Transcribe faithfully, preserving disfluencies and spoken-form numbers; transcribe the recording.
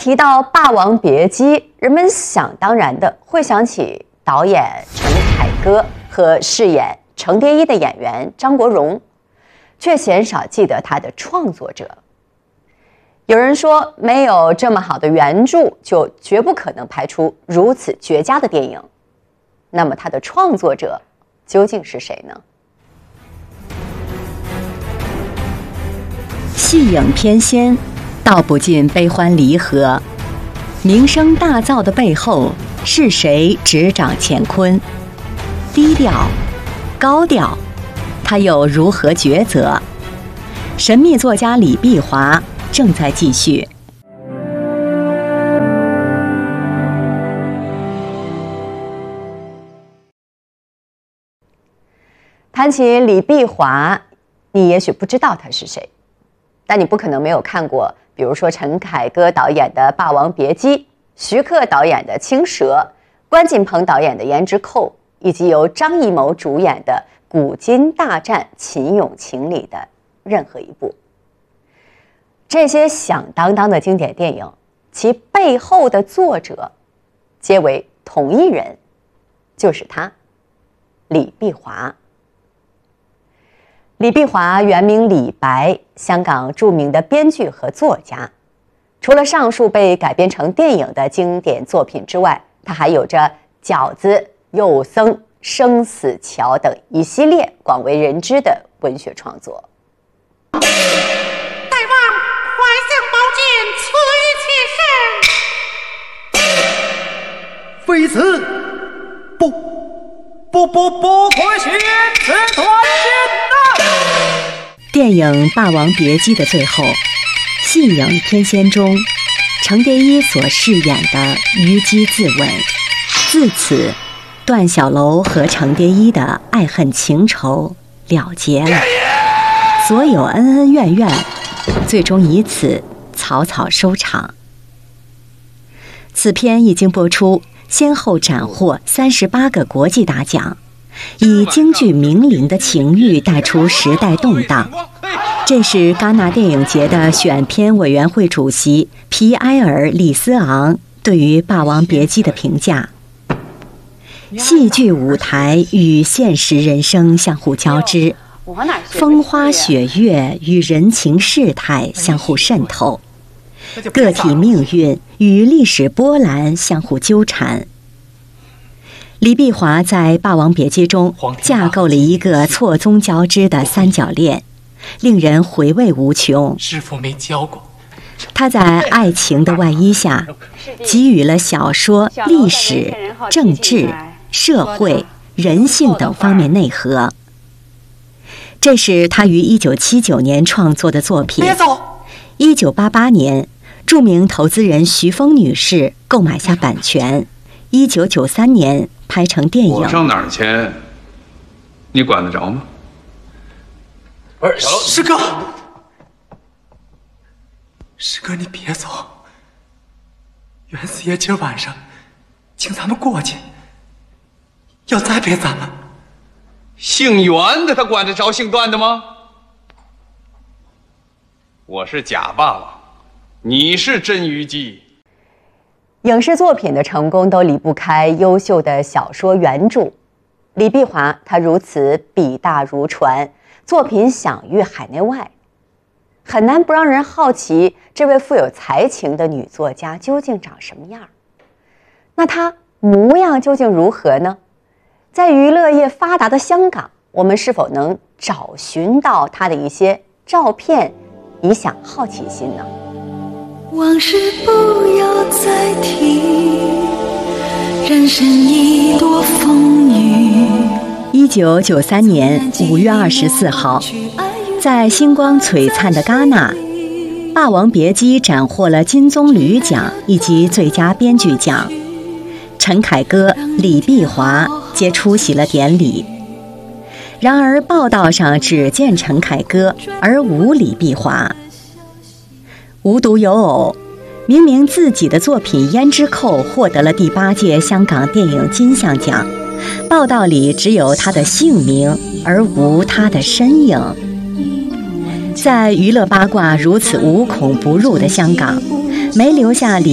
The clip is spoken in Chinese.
提到《霸王别姬》，人们想当然的会想起导演陈凯歌和饰演程蝶衣的演员张国荣，却鲜少记得他的创作者。有人说，没有这么好的原著，就绝不可能拍出如此绝佳的电影。那么，他的创作者究竟是谁呢？ 戏影翩跹，道不尽悲欢离合。名声大噪的背后，是谁执掌乾坤？低调，高调，他又如何抉择？神秘作家李碧华正在继续。 谈起李碧华，你也许不知道他是谁，但你不可能没有看过，比如说陈凯歌导演的《霸王别姬》，徐克导演的《青蛇》，关锦鹏导演的《胭脂扣》，以及由张艺谋主演的《古今大战秦俑情》里的任何一部。这些响当当的经典电影，其背后的作者皆为同一人，就是他，李碧华。李碧华原名李白，香港著名的编剧和作家。除了上述被改编成电影的经典作品之外，他还有着《饺子》《幼僧》《生死桥》等一系列广为人知的文学创作。 大王，快向宝剑催其身！非此，不不不不可行，此断剑呐！ 电影《霸王别姬》的最后，戏影翩跹中，程蝶衣所饰演的虞姬自刎。自此，段小楼和程蝶衣的爱恨情仇了结了，所有恩恩怨怨最终以此草草收场。此片一经播出，先后斩获三十八个国际大奖，以京剧名伶的情欲带出时代动荡。这是戛纳电影节的选片委员会主席皮埃尔·里斯昂对于《霸王别姬》的评价：戏剧舞台与现实人生相互交织，风花雪月与人情世态相互渗透，个体命运与历史波澜相互纠缠。李碧华在《霸王别姬》中架构了一个错综交织的三角恋，令人回味无穷。 师父没教过。 他在爱情的外衣下，给予了小说、历史、政治、社会、人性等方面内核。这是他于一九七九年创作的作品。一九八八年，著名投资人徐峰女士购买下版权。一九九三年拍成电影。 我上哪儿签，你管得着吗？ 不是，师哥，师哥，你别走。袁四爷今儿晚上请咱们过去，要栽培咱们。 姓袁的他管得着姓段的吗？我是假霸王，你是真虞姬。 影视作品的成功都离不开优秀的小说原著。李碧华他如此笔大如船，作品享誉海内外，很难不让人好奇这位富有才情的女作家究竟长什么样。那她模样究竟如何呢？在娱乐业发达的香港，我们是否能找寻到她的一些照片，以享好奇心呢？ 往事不要再提，人生一朵风雨。 一九九三年五月二十四号，在星光璀璨的戛纳，《霸王别姬》斩获了金棕榈奖以及最佳编剧奖。陈凯歌、李碧华皆出席了典礼。然而，报道上只见陈凯歌，而无李碧华。无独有偶，明明自己的作品《胭脂扣》获得了第八届香港电影金像奖，报道里只有他的姓名，而无他的身影。在娱乐八卦如此无孔不入的香港，没留下李